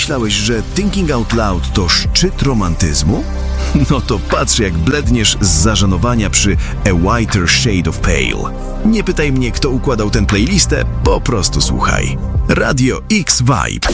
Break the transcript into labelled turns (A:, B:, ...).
A: myślałeś, że Thinking Out Loud to szczyt romantyzmu? No to patrz, jak bledniesz z zażenowania przy A Whiter Shade of Pale. Nie pytaj mnie, kto układał tę playlistę, po prostu słuchaj. Radio X Vibe.